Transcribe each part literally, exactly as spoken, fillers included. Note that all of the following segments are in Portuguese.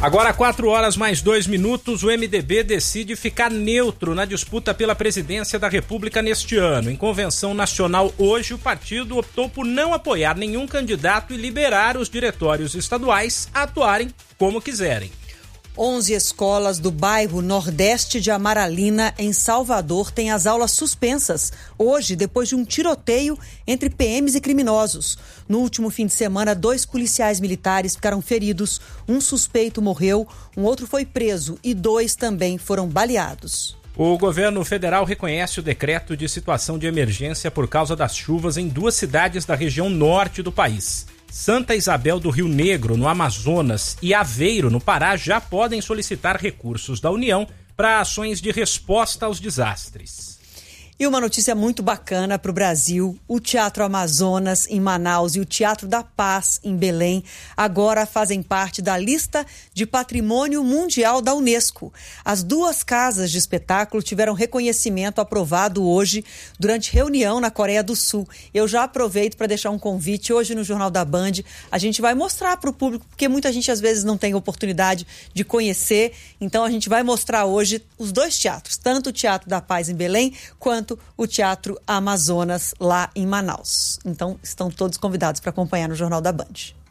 Agora, quatro horas mais dois minutos, o M D B decide ficar neutro na disputa pela presidência da República neste ano. Em convenção nacional hoje, o partido optou por não apoiar nenhum candidato e liberar os diretórios estaduais a atuarem como quiserem. onze escolas do bairro Nordeste de Amaralina, em Salvador, têm as aulas suspensas hoje, depois de um tiroteio entre P Ms e criminosos. No último fim de semana, dois policiais militares ficaram feridos, um suspeito morreu, um outro foi preso e dois também foram baleados. O governo federal reconhece o decreto de situação de emergência por causa das chuvas em duas cidades da região norte do país. Santa Isabel do Rio Negro, no Amazonas, e Aveiro, no Pará, já podem solicitar recursos da União para ações de resposta aos desastres. E uma notícia muito bacana para o Brasil: o Teatro Amazonas, em Manaus, e o Teatro da Paz, em Belém, agora fazem parte da lista de Patrimônio Mundial da Unesco. As duas casas de espetáculo tiveram reconhecimento aprovado hoje durante reunião na Coreia do Sul. Eu já aproveito para deixar um convite. Hoje no Jornal da Band a gente vai mostrar para o público, porque muita gente às vezes não tem oportunidade de conhecer. Então a gente vai mostrar hoje os dois teatros, tanto o Teatro da Paz em Belém quanto o Teatro Amazonas lá em Manaus. Então estão todos convidados para acompanhar no Jornal da Band.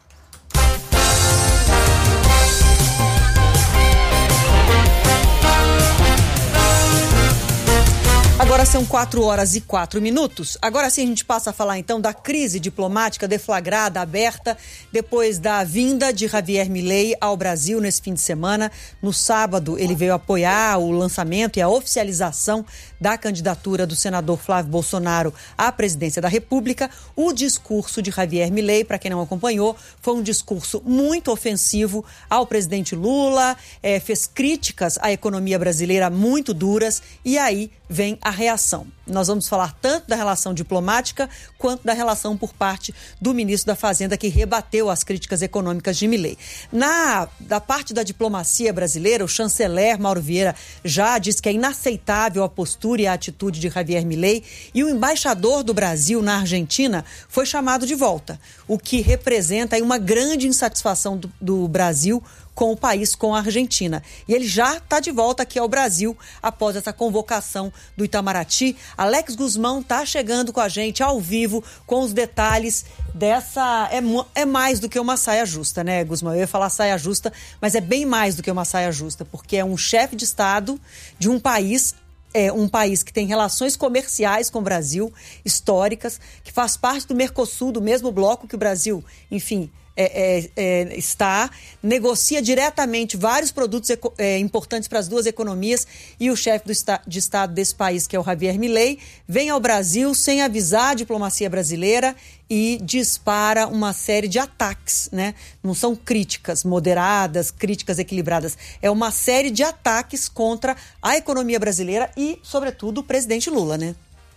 Agora são quatro horas e quatro minutos. Agora sim a gente passa a falar então da crise diplomática deflagrada, aberta, depois da vinda de Javier Milei ao Brasil nesse fim de semana. No sábado ele veio apoiar o lançamento e a oficialização da candidatura do senador Flávio Bolsonaro à presidência da República. O discurso de Javier Milei, para quem não acompanhou, foi um discurso muito ofensivo ao presidente Lula, é, fez críticas à economia brasileira muito duras, e aí vem a reação. Nós vamos falar tanto da relação diplomática quanto da relação por parte do ministro da Fazenda, que rebateu as críticas econômicas de Milei. Na da parte da diplomacia brasileira, o chanceler Mauro Vieira já disse que é inaceitável a postura e a atitude de Javier Milei, e o embaixador do Brasil na Argentina foi chamado de volta, o que representa aí uma grande insatisfação do, do Brasil com o país, com a Argentina. E ele já está de volta aqui ao Brasil após essa convocação do Itamaraty. Alex Guzmão está chegando com a gente ao vivo com os detalhes dessa... É, é mais do que uma saia justa, né, Guzmão? Eu ia falar saia justa, mas é bem mais do que uma saia justa, porque é um chefe de Estado de um país... É um país que tem relações comerciais com o Brasil, históricas, que faz parte do Mercosul, do mesmo bloco que o Brasil, enfim... É, é, é, está, negocia diretamente vários produtos eco, é, importantes para as duas economias, e o chefe do esta, de Estado desse país, que é o Javier Milei, vem ao Brasil sem avisar a diplomacia brasileira e dispara uma série de ataques, né? Não são críticas moderadas, críticas equilibradas, é uma série de ataques contra a economia brasileira e, sobretudo, o presidente Lula, né?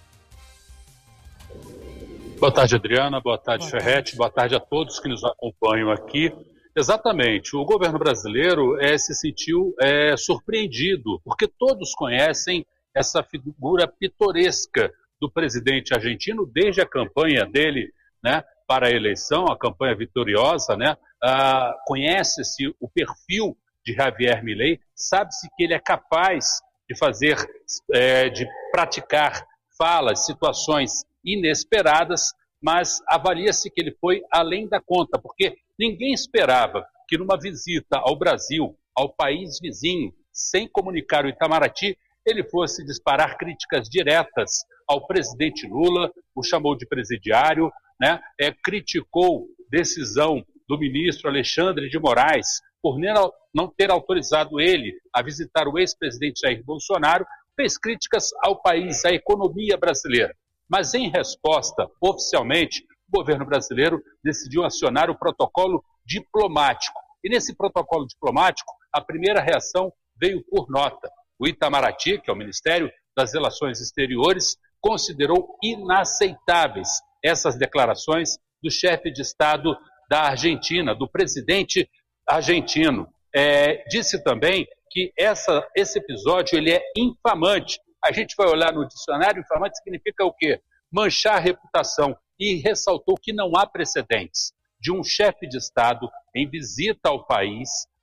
Boa tarde, Adriana. Boa tarde, Ferretti. Boa tarde a todos que nos acompanham aqui. Exatamente. O governo brasileiro é, se sentiu é, surpreendido, porque todos conhecem essa figura pitoresca do presidente argentino desde a campanha dele, né, para a eleição, a campanha vitoriosa, né? Ah, conhece-se o perfil de Javier Milei, sabe-se que ele é capaz de fazer, é, de praticar falas, situações inesperadas, mas avalia-se que ele foi além da conta, porque ninguém esperava que numa visita ao Brasil, ao país vizinho, sem comunicar o Itamaraty, ele fosse disparar críticas diretas ao presidente Lula, o chamou de presidiário, né? É, criticou decisão do ministro Alexandre de Moraes por não ter autorizado ele a visitar o ex-presidente Jair Bolsonaro, fez críticas ao país, à economia brasileira. Mas, em resposta, oficialmente, o governo brasileiro decidiu acionar o protocolo diplomático. E nesse protocolo diplomático, a primeira reação veio por nota. O Itamaraty, que é o Ministério das Relações Exteriores, considerou inaceitáveis essas declarações do chefe de Estado da Argentina, do presidente argentino. É, disse também que essa, esse episódio ele é infamante. A gente vai olhar no dicionário, infamante significa o quê? Manchar a reputação. E ressaltou que não há precedentes de um chefe de Estado em visita ao país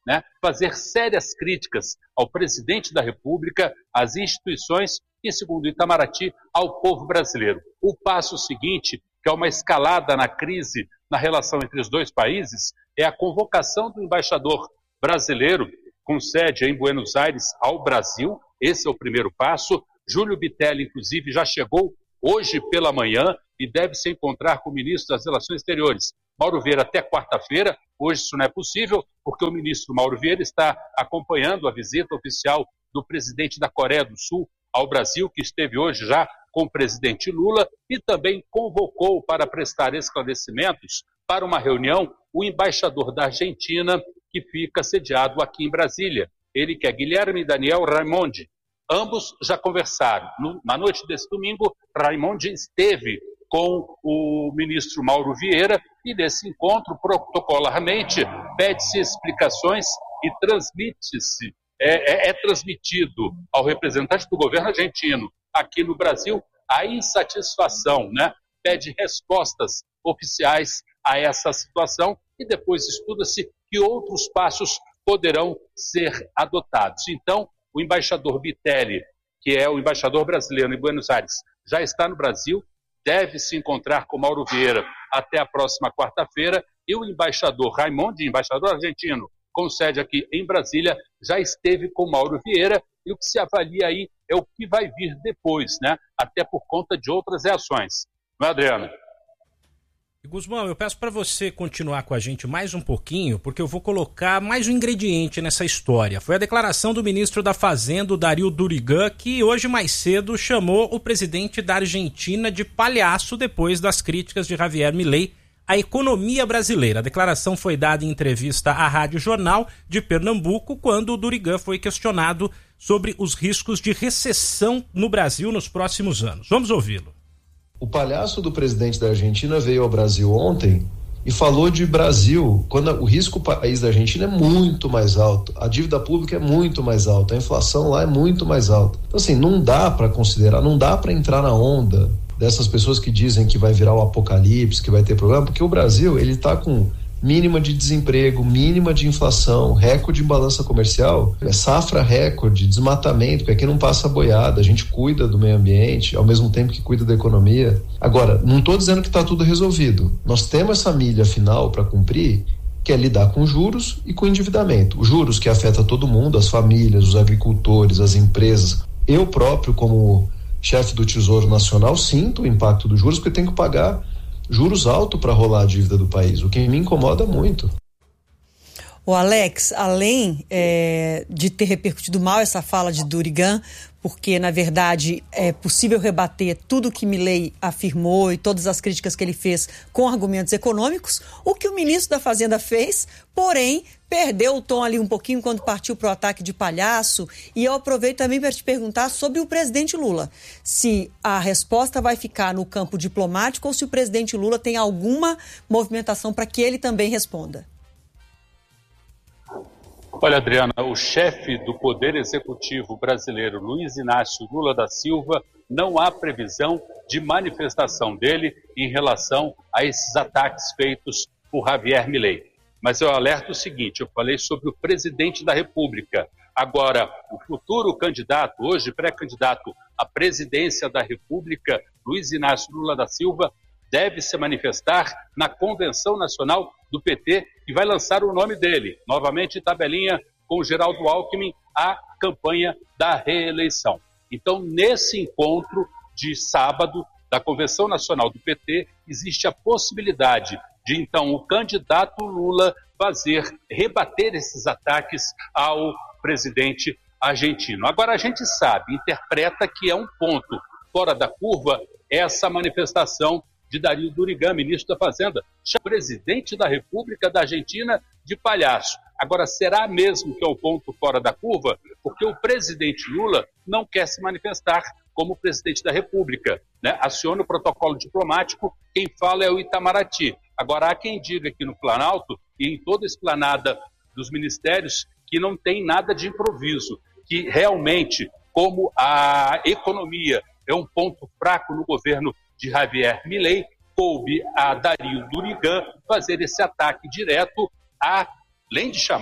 né, fazer sérias críticas ao presidente da República, às instituições e, segundo Itamaraty, ao povo brasileiro. O passo seguinte, que é uma escalada na crise na relação entre os dois países, é a convocação do embaixador brasileiro com sede em Buenos Aires ao Brasil. Esse é o primeiro passo. Júlio Bitelli, inclusive, já chegou hoje pela manhã e deve se encontrar com o ministro das Relações Exteriores, Mauro Vieira, até quarta-feira. Hoje isso não é possível, porque o ministro Mauro Vieira está acompanhando a visita oficial do presidente da Coreia do Sul ao Brasil, que esteve hoje já com o presidente Lula, e também convocou para prestar esclarecimentos para uma reunião o embaixador da Argentina, que fica sediado aqui em Brasília. Ele que é Guilherme Daniel Raimondi. Ambos já conversaram. No, na noite desse domingo, Raimondi esteve com o ministro Mauro Vieira e nesse encontro, protocolarmente, pede-se explicações e transmite-se, é, é, é transmitido ao representante do governo argentino aqui no Brasil a insatisfação, né? Pede respostas oficiais a essa situação e depois estuda-se que outros passos poderão ser adotados. Então, o embaixador Bitelli, que é o embaixador brasileiro em Buenos Aires, já está no Brasil, deve se encontrar com Mauro Vieira até a próxima quarta-feira, e o embaixador Raimondi, embaixador argentino, com sede aqui em Brasília, já esteve com Mauro Vieira, e o que se avalia aí é o que vai vir depois, né? Até por conta de outras reações. Não é, Adriano? Guzmão, eu peço para você continuar com a gente mais um pouquinho, porque eu vou colocar mais um ingrediente nessa história. Foi a declaração do ministro da Fazenda, Dario Durigan, que hoje mais cedo chamou o presidente da Argentina de palhaço depois das críticas de Javier Milei à economia brasileira. A declaração foi dada em entrevista à Rádio Jornal de Pernambuco, quando o Durigan foi questionado sobre os riscos de recessão no Brasil nos próximos anos. Vamos ouvi-lo. O palhaço do presidente da Argentina veio ao Brasil ontem e falou de Brasil, quando o risco país da Argentina é muito mais alto, a dívida pública é muito mais alta, a inflação lá é muito mais alta. Então assim, não dá para considerar, não dá para entrar na onda dessas pessoas que dizem que vai virar o apocalipse, que vai ter problema, porque o Brasil, ele tá com mínima de desemprego, mínima de inflação, recorde em balança comercial, é safra recorde, desmatamento, porque aqui não passa boiada, a gente cuida do meio ambiente, ao mesmo tempo que cuida da economia. Agora, não estou dizendo que está tudo resolvido. Nós temos essa milha final para cumprir, que é lidar com juros e com endividamento. Os juros que afeta todo mundo, as famílias, os agricultores, as empresas. Eu próprio, como chefe do Tesouro Nacional, sinto o impacto dos juros, porque eu tenho que pagar juros altos para rolar a dívida do país, o que me incomoda muito. O Alex, além é, de ter repercutido mal essa fala de Durigan, porque, na verdade, é possível rebater tudo que Milei afirmou e todas as críticas que ele fez com argumentos econômicos, o que o ministro da Fazenda fez, porém, perdeu o tom ali um pouquinho quando partiu para o ataque de palhaço. E eu aproveito também para te perguntar sobre o presidente Lula. Se a resposta vai ficar no campo diplomático ou se o presidente Lula tem alguma movimentação para que ele também responda. Olha, Adriana, o chefe do Poder Executivo brasileiro, Luiz Inácio Lula da Silva, não há previsão de manifestação dele em relação a esses ataques feitos por Javier Milei. Mas eu alerto o seguinte, eu falei sobre o presidente da República. Agora, o futuro candidato, hoje pré-candidato à presidência da República, Luiz Inácio Lula da Silva, deve se manifestar na Convenção Nacional do P T, que vai lançar o nome dele, novamente tabelinha com o Geraldo Alckmin, a campanha da reeleição. Então, nesse encontro de sábado da Convenção Nacional do P T, existe a possibilidade de, então, o candidato Lula fazer, rebater esses ataques ao presidente argentino. Agora, a gente sabe, interpreta que é um ponto fora da curva essa manifestação de Dario Durigan, ministro da Fazenda, presidente da República da Argentina, de palhaço. Agora, será mesmo que é o ponto fora da curva? Porque o presidente Lula não quer se manifestar como presidente da República, né? Aciona o protocolo diplomático, quem fala é o Itamaraty. Agora, há quem diga aqui no Planalto e em toda a esplanada dos ministérios que não tem nada de improviso, que realmente, como a economia é um ponto fraco no governo de Javier Milei, coube a Dario Durigan fazer esse ataque direto, a, além de chamar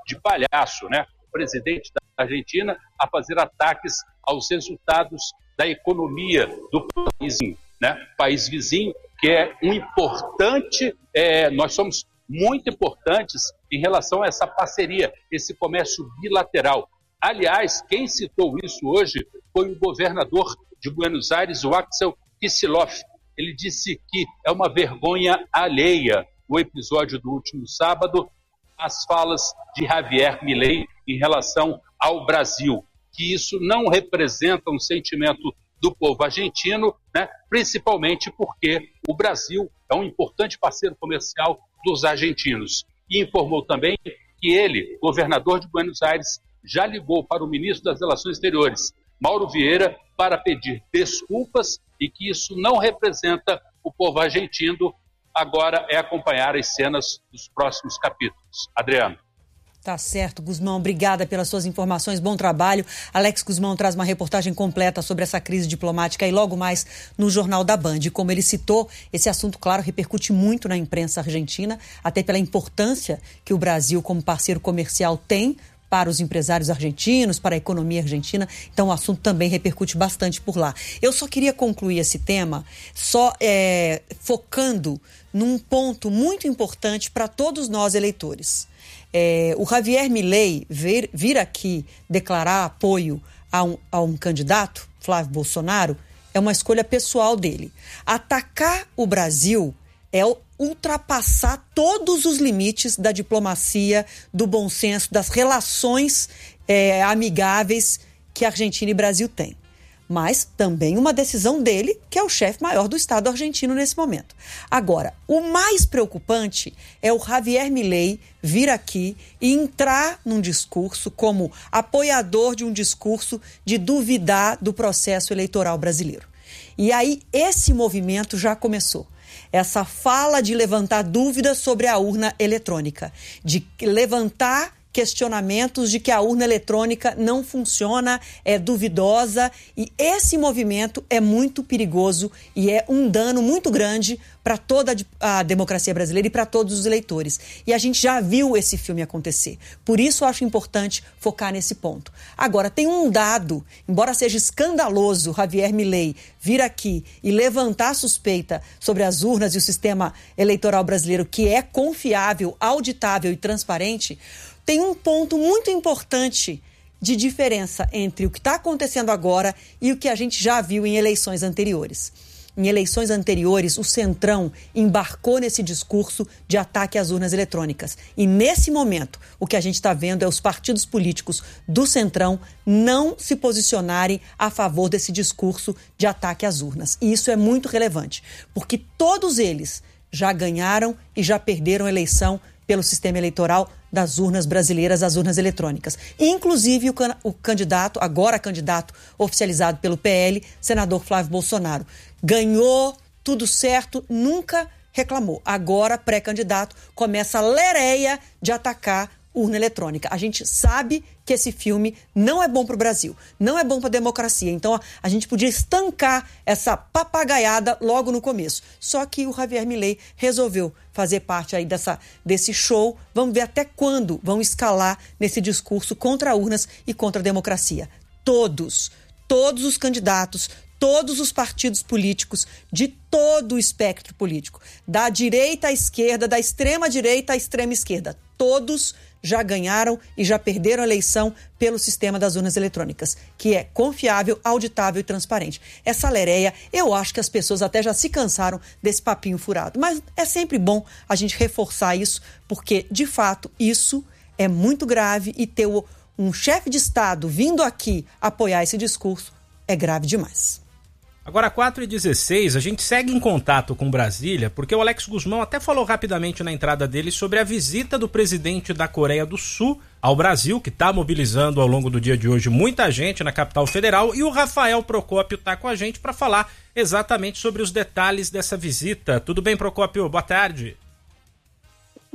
de palhaço, né? O presidente da Argentina a fazer ataques aos resultados da economia do país, né? País vizinho, que é um importante, é, nós somos muito importantes em relação a essa parceria, esse comércio bilateral. Aliás, quem citou isso hoje foi o governador de Buenos Aires, o Axel Kicillof. Ele disse que é uma vergonha alheia o episódio do último sábado, as falas de Javier Milei em relação ao Brasil, que isso não representa um sentimento do povo argentino, né? Principalmente porque o Brasil é um importante parceiro comercial dos argentinos. E informou também que ele, governador de Buenos Aires, já ligou para o ministro das Relações Exteriores, Mauro Vieira, para pedir desculpas e que isso não representa o povo argentino. Agora é acompanhar as cenas dos próximos capítulos. Adriano. Tá certo, Guzmão. Obrigada pelas suas informações. Bom trabalho. Alex Guzmão traz uma reportagem completa sobre essa crise diplomática e logo mais no Jornal da Band. Como ele citou, esse assunto, claro, repercute muito na imprensa argentina, até pela importância que o Brasil, como parceiro comercial, tem para os empresários argentinos, para a economia argentina. Então o assunto também repercute bastante por lá. Eu só queria concluir esse tema só é, focando num ponto muito importante para todos nós eleitores. É, o Javier Milei vir, vir aqui declarar apoio a um, a um candidato, Flávio Bolsonaro, é uma escolha pessoal dele. Atacar o Brasil é ultrapassar todos os limites da diplomacia, do bom senso, das relações é, amigáveis que a Argentina e Brasil têm. Mas também uma decisão dele, que é o chefe maior do Estado argentino nesse momento. Agora, o mais preocupante é o Javier Milei vir aqui e entrar num discurso como apoiador de um discurso de duvidar do processo eleitoral brasileiro. E aí esse movimento já começou. Essa fala de levantar dúvidas sobre a urna eletrônica, de levantar questionamentos de que a urna eletrônica não funciona, é duvidosa, e esse movimento é muito perigoso e é um dano muito grande para toda a democracia brasileira e para todos os eleitores. E a gente já viu esse filme acontecer. Por isso eu acho importante focar nesse ponto. Agora, tem um dado, embora seja escandaloso Javier Milei vir aqui e levantar suspeita sobre as urnas e o sistema eleitoral brasileiro, que é confiável, auditável e transparente, tem um ponto muito importante de diferença entre o que está acontecendo agora e o que a gente já viu em eleições anteriores. Em eleições anteriores, o Centrão embarcou nesse discurso de ataque às urnas eletrônicas. E nesse momento, o que a gente está vendo é os partidos políticos do Centrão não se posicionarem a favor desse discurso de ataque às urnas. E isso é muito relevante, porque todos eles já ganharam e já perderam a eleição pelo sistema eleitoral das urnas brasileiras, as urnas eletrônicas. Inclusive o, can- o candidato, agora candidato oficializado pelo P L, senador Flávio Bolsonaro. Ganhou, tudo certo, nunca reclamou. Agora, pré-candidato, começa a lereia de atacar urna eletrônica. A gente sabe que esse filme não é bom para o Brasil, não é bom para a democracia. Então, a, a gente podia estancar essa papagaiada logo no começo. Só que o Javier Milei resolveu fazer parte aí dessa, desse show. Vamos ver até quando vão escalar nesse discurso contra urnas e contra a democracia. Todos, todos os candidatos, todos os partidos políticos, de todo o espectro político, da direita à esquerda, da extrema-direita à extrema-esquerda, todos já ganharam e já perderam a eleição pelo sistema das urnas eletrônicas, que é confiável, auditável e transparente. Essa lereia, eu acho que as pessoas até já se cansaram desse papinho furado, mas é sempre bom a gente reforçar isso, porque, de fato, isso é muito grave e ter um chefe de Estado vindo aqui apoiar esse discurso é grave demais. Agora, quatro e dezesseis, a gente segue em contato com Brasília, porque o Alex Guzmão até falou rapidamente na entrada dele sobre a visita do presidente da Coreia do Sul ao Brasil, que está mobilizando ao longo do dia de hoje muita gente na capital federal, e o Rafael Procópio está com a gente para falar exatamente sobre os detalhes dessa visita. Tudo bem, Procópio? Boa tarde.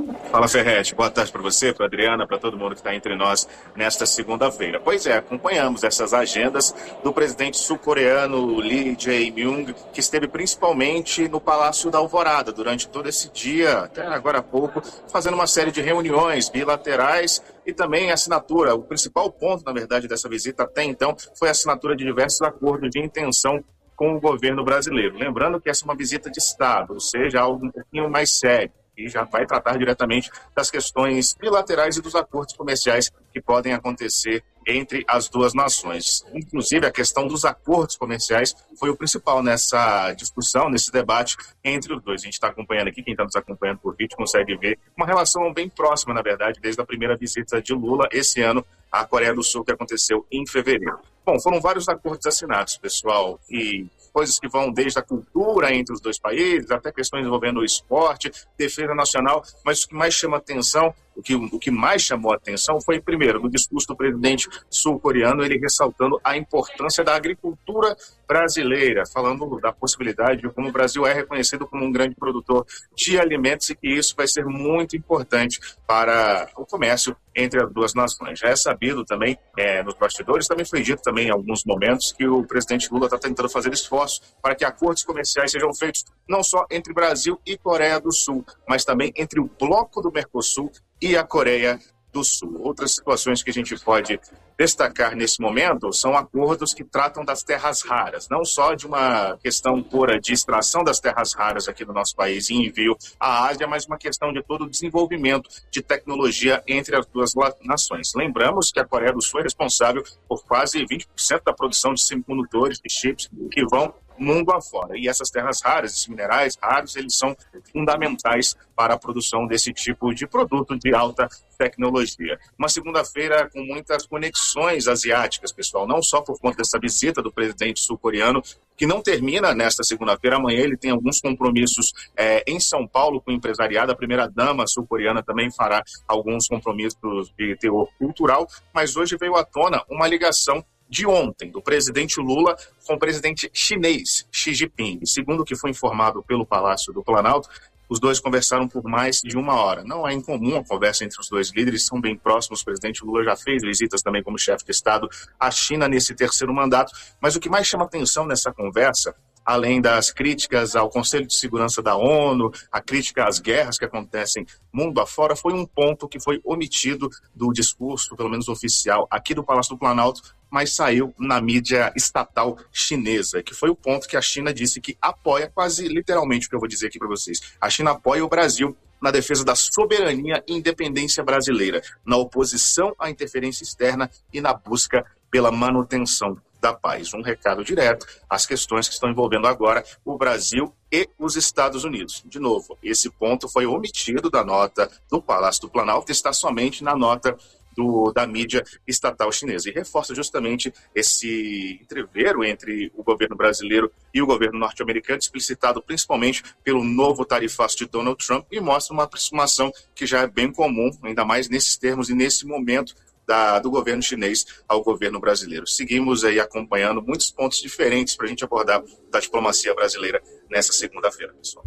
Fala, Ferretti. Boa tarde para você, para Adriana, para todo mundo que está entre nós nesta segunda-feira. Pois é, acompanhamos essas agendas do presidente sul-coreano Lee Jae-myung, que esteve principalmente no Palácio da Alvorada durante todo esse dia, até agora há pouco, fazendo uma série de reuniões bilaterais e também assinatura. O principal ponto, na verdade, dessa visita até então foi a assinatura de diversos acordos de intenção com o governo brasileiro. Lembrando que essa é uma visita de Estado, ou seja, algo um pouquinho mais sério, e já vai tratar diretamente das questões bilaterais e dos acordos comerciais que podem acontecer entre as duas nações. Inclusive, a questão dos acordos comerciais foi o principal nessa discussão, nesse debate entre os dois. A gente está acompanhando aqui, quem está nos acompanhando por vídeo consegue ver uma relação bem próxima, na verdade, desde a primeira visita de Lula esse ano à Coreia do Sul, que aconteceu em fevereiro. Bom, foram vários acordos assinados, pessoal, e coisas que vão desde a cultura entre os dois países, até questões envolvendo o esporte, defesa nacional, mas o que mais chama atenção, o que, o que mais chamou a atenção foi, primeiro, no discurso do presidente sul-coreano, ele ressaltando a importância da agricultura brasileira, falando da possibilidade de como o Brasil é reconhecido como um grande produtor de alimentos e que isso vai ser muito importante para o comércio entre as duas nações. Já é sabido também, é, nos bastidores, também foi dito também em alguns momentos que o presidente Lula está tentando fazer esforços para que acordos comerciais sejam feitos não só entre Brasil e Coreia do Sul, mas também entre o bloco do Mercosul e a Coreia do Sul. Outras situações que a gente pode destacar nesse momento são acordos que tratam das terras raras, não só de uma questão pura de extração das terras raras aqui do nosso país e envio à Ásia, mas uma questão de todo o desenvolvimento de tecnologia entre as duas nações. Lembramos que a Coreia do Sul é responsável por quase vinte por cento da produção de semicondutores e chips que vão mundo afora. E essas terras raras, esses minerais raros, eles são fundamentais para a produção desse tipo de produto de alta tecnologia. Uma segunda-feira com muitas conexões asiáticas, pessoal, não só por conta dessa visita do presidente sul-coreano, que não termina nesta segunda-feira. Amanhã ele tem alguns compromissos é, em São Paulo com o empresariado. A primeira-dama sul-coreana também fará alguns compromissos de teor cultural, mas hoje veio à tona uma ligação de ontem, do presidente Lula com o presidente chinês Xi Jinping. Segundo o que foi informado pelo Palácio do Planalto, os dois conversaram por mais de uma hora. Não é incomum a conversa entre os dois líderes, são bem próximos. O presidente Lula já fez visitas também como chefe de Estado à China nesse terceiro mandato. Mas o que mais chama atenção nessa conversa, além das críticas ao Conselho de Segurança da ONU, a crítica às guerras que acontecem mundo afora, foi um ponto que foi omitido do discurso, pelo menos oficial, aqui do Palácio do Planalto, mas saiu na mídia estatal chinesa, que foi o ponto que a China disse que apoia, quase literalmente o que eu vou dizer aqui para vocês. A China apoia o Brasil na defesa da soberania e independência brasileira, na oposição à interferência externa e na busca pela manutenção da paz. Um recado direto às questões que estão envolvendo agora o Brasil e os Estados Unidos. De novo, esse ponto foi omitido da nota do Palácio do Planalto, está somente na nota Do, da mídia estatal chinesa, e reforça justamente esse entreveiro entre o governo brasileiro e o governo norte-americano, explicitado principalmente pelo novo tarifaço de Donald Trump, e mostra uma aproximação que já é bem comum, ainda mais nesses termos e nesse momento da, do governo chinês ao governo brasileiro. Seguimos aí acompanhando muitos pontos diferentes para a gente abordar da diplomacia brasileira nessa segunda-feira, pessoal.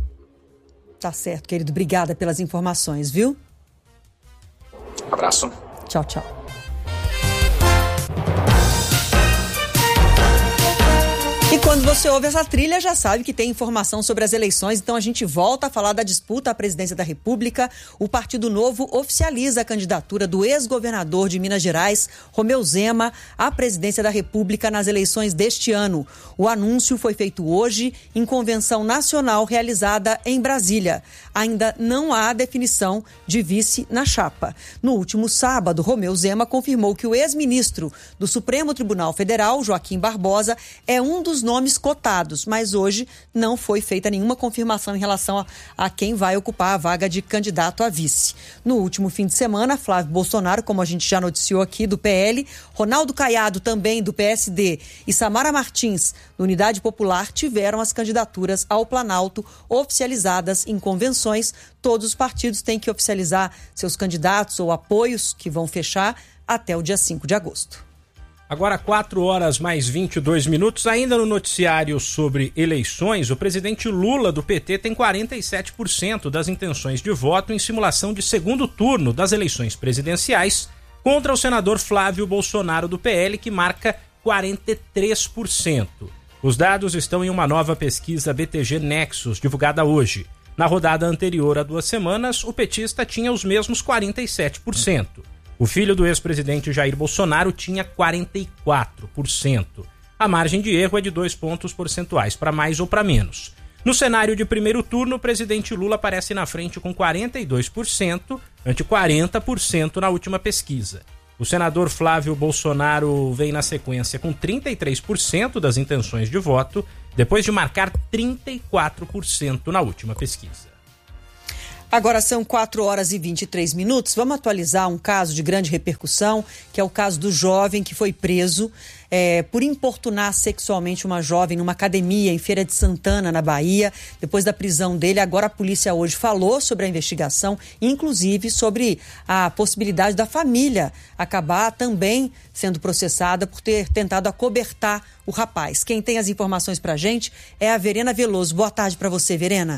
Tá certo, querido. Obrigada pelas informações, viu? Abraço. Tchau, tchau. E quando você ouve essa trilha, já sabe que tem informação sobre as eleições, então a gente volta a falar da disputa à presidência da República. O Partido Novo oficializa a candidatura do ex-governador de Minas Gerais, Romeu Zema, à presidência da República nas eleições deste ano. O anúncio foi feito hoje em convenção nacional realizada em Brasília. Ainda não há definição de vice na chapa. No último sábado, Romeu Zema confirmou que o ex-ministro do Supremo Tribunal Federal, Joaquim Barbosa, é um dos nomes cotados, mas hoje não foi feita nenhuma confirmação em relação a, a quem vai ocupar a vaga de candidato a vice. No último fim de semana, Flávio Bolsonaro, como a gente já noticiou aqui, do P L, Ronaldo Caiado, também do P S D, e Samara Martins, do Unidade Popular, tiveram as candidaturas ao Planalto oficializadas em convenções. Todos os partidos têm que oficializar seus candidatos ou apoios, que vão fechar até o dia cinco de agosto. Agora quatro horas mais vinte e dois minutos, ainda no noticiário sobre eleições, o presidente Lula do P T tem quarenta e sete por cento das intenções de voto em simulação de segundo turno das eleições presidenciais contra o senador Flávio Bolsonaro do P L, que marca quarenta e três por cento. Os dados estão em uma nova pesquisa B T G Nexus, divulgada hoje. Na rodada anterior a duas semanas, o petista tinha os mesmos quarenta e sete por cento. O filho do ex-presidente Jair Bolsonaro tinha quarenta e quatro por cento. A margem de erro é de dois pontos percentuais, para mais ou para menos. No cenário de primeiro turno, o presidente Lula aparece na frente com quarenta e dois por cento, ante quarenta por cento na última pesquisa. O senador Flávio Bolsonaro vem na sequência com trinta e três por cento das intenções de voto, depois de marcar trinta e quatro por cento na última pesquisa. Agora são quatro horas e vinte e três minutos. Vamos atualizar um caso de grande repercussão, que é o caso do jovem que foi preso é, por importunar sexualmente uma jovem numa academia em Feira de Santana, na Bahia. Depois da prisão dele, agora a polícia hoje falou sobre a investigação, inclusive sobre a possibilidade da família acabar também sendo processada por ter tentado acobertar o rapaz. Quem tem as informações pra gente é a Verena Veloso. Boa tarde pra você, Verena.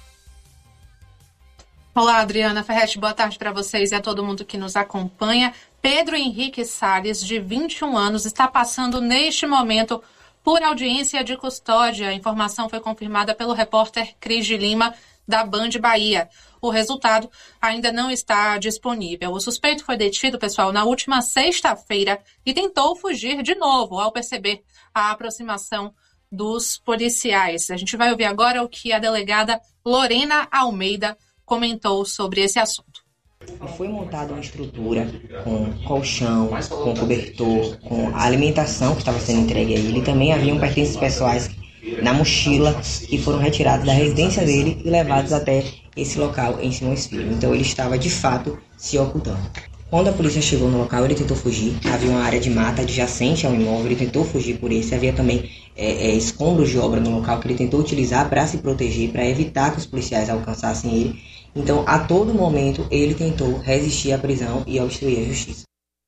Olá, Adriana Ferretti, boa tarde para vocês e a todo mundo que nos acompanha. Pedro Henrique Salles, de vinte e um anos, está passando neste momento por audiência de custódia. A informação foi confirmada pelo repórter Cris de Lima, da Band Bahia. O resultado ainda não está disponível. O suspeito foi detido, pessoal, na última sexta-feira e tentou fugir de novo ao perceber a aproximação dos policiais. A gente vai ouvir agora o que a delegada Lorena Almeida comentou sobre esse assunto. Foi montada uma estrutura com colchão, com cobertor, com a alimentação que estava sendo entregue a ele. Também haviam pertences pessoais na mochila que foram retirados da residência dele e levados até esse local em Simões Filho. Então ele estava de fato se ocultando. Quando a polícia chegou no local, ele tentou fugir. Havia uma área de mata adjacente ao imóvel, ele tentou fugir por esse. Havia também é, é, escombros de obra no local que ele tentou utilizar para se proteger, para evitar que os policiais alcançassem ele. Então, a todo momento, ele tentou resistir à prisão e obstruir a justiça.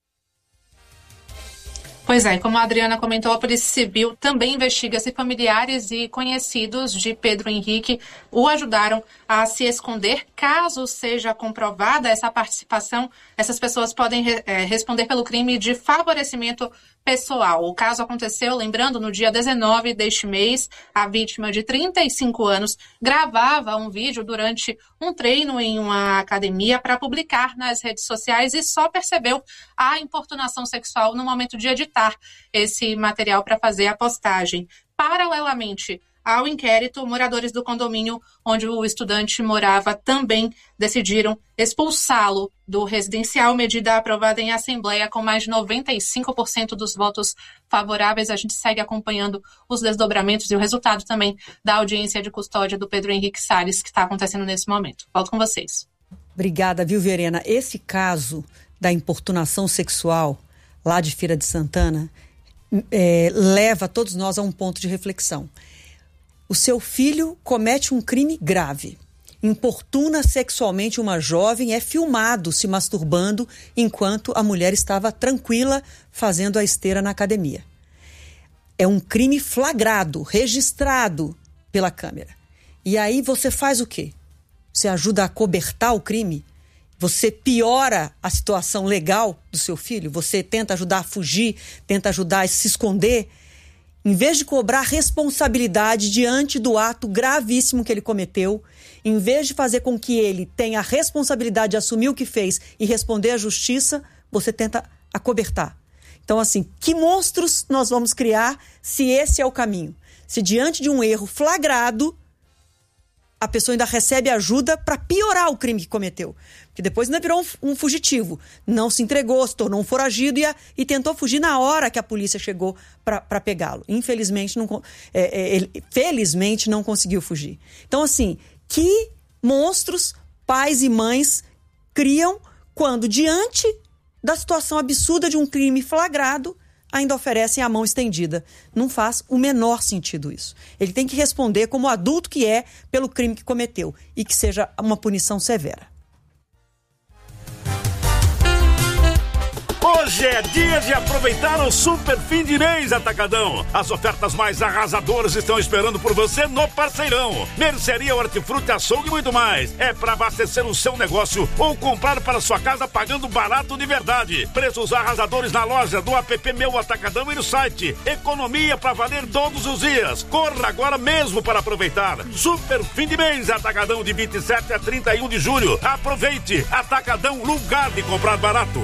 Pois é, como a Adriana comentou, a Polícia Civil também investiga se familiares e conhecidos de Pedro Henrique o ajudaram a se esconder. Caso seja comprovada essa participação, essas pessoas podem é, responder pelo crime de favorecimento pessoal. O caso aconteceu, lembrando, no dia dezenove deste mês. A vítima, de trinta e cinco anos, gravava um vídeo durante um treino em uma academia para publicar nas redes sociais e só percebeu a importunação sexual no momento de editar esse material para fazer a postagem. Paralelamente ao inquérito, moradores do condomínio onde o estudante morava também decidiram expulsá-lo do residencial, medida aprovada em assembleia com mais de noventa e cinco por cento dos votos favoráveis. A gente segue acompanhando os desdobramentos e o resultado também da audiência de custódia do Pedro Henrique Salles, que está acontecendo nesse momento. Volto com vocês. Obrigada, viu, Verena? Esse caso da importunação sexual lá de Feira de Santana é, leva todos nós a um ponto de reflexão. O seu filho comete um crime grave, importuna sexualmente uma jovem, é filmado se masturbando enquanto a mulher estava tranquila fazendo a esteira na academia. É um crime flagrado, registrado pela câmera. E aí você faz o quê? Você ajuda a cobertar o crime? Você piora a situação legal do seu filho? Você tenta ajudar a fugir, tenta ajudar a se esconder? Em vez de cobrar responsabilidade diante do ato gravíssimo que ele cometeu, em vez de fazer com que ele tenha a responsabilidade de assumir o que fez e responder à justiça, você tenta acobertar. Então, assim, que monstros nós vamos criar se esse é o caminho? Se diante de um erro flagrado, a pessoa ainda recebe ajuda para piorar o crime que cometeu. Porque depois ainda virou um, um fugitivo. Não se entregou, se tornou um foragido e, a, e tentou fugir na hora que a polícia chegou para pegá-lo. Infelizmente, não, é, é, ele, felizmente, não conseguiu fugir. Então, assim, que monstros pais e mães criam quando, diante da situação absurda de um crime flagrado, ainda oferecem a mão estendida. Não faz o menor sentido isso. Ele tem que responder como adulto que é pelo crime que cometeu e que seja uma punição severa. Hoje é dia de aproveitar o super fim de mês Atacadão. As ofertas mais arrasadoras estão esperando por você no Parceirão. Mercearia, hortifruti, açougue e muito mais. É para abastecer o seu negócio ou comprar para sua casa pagando barato de verdade. Preços arrasadores na loja, do app Meu Atacadão e no site. Economia para valer todos os dias. Corra agora mesmo para aproveitar. Super fim de mês Atacadão de vinte e sete a trinta e um de julho. Aproveite. Atacadão, lugar de comprar barato.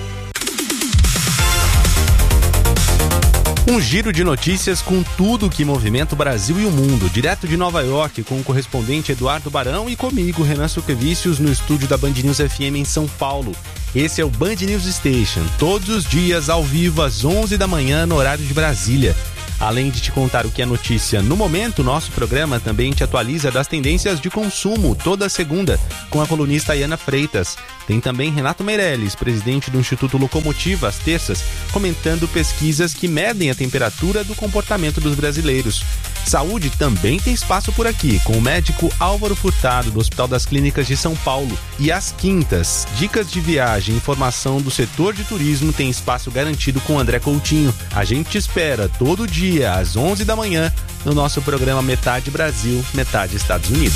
Um giro de notícias com tudo que movimenta o Brasil e o mundo. Direto de Nova York, com o correspondente Eduardo Barão e comigo, Renan Suquevicius, no estúdio da Band News F M em São Paulo. Esse é o Band News Station, todos os dias ao vivo às onze da manhã no horário de Brasília. Além de te contar o que é notícia no momento, nosso programa também te atualiza das tendências de consumo toda segunda, com a colunista Ayana Freitas. Tem também Renato Meirelles, presidente do Instituto Locomotiva, às terças, comentando pesquisas que medem a temperatura do comportamento dos brasileiros. Saúde também tem espaço por aqui, com o médico Álvaro Furtado, do Hospital das Clínicas de São Paulo. E às quintas, dicas de viagem e informação do setor de turismo tem espaço garantido com André Coutinho. A gente te espera todo dia às onze da manhã no nosso programa Metade Brasil, Metade Estados Unidos.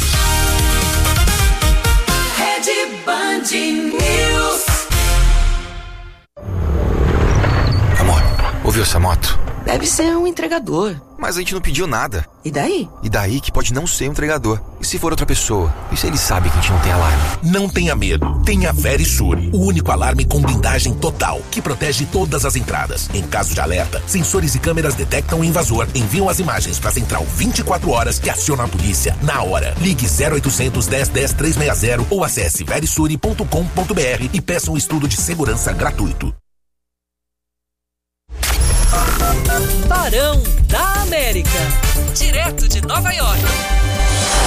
Rede Band News. Amor, ouviu essa moto? Deve ser um entregador. Mas a gente não pediu nada. E daí? E daí que pode não ser um entregador. E se for outra pessoa? E se ele sabe que a gente não tem alarme? Não tenha medo. Tenha Verisure, o único alarme com blindagem total, que protege todas as entradas. Em caso de alerta, sensores e câmeras detectam o invasor, enviam as imagens para a central vinte e quatro horas e aciona a polícia na hora. Ligue zero oitocentos, dez, dez, trezentos e sessenta ou acesse verisure ponto com ponto br e peça um estudo de segurança gratuito. Barão da América. Direto de Nova York.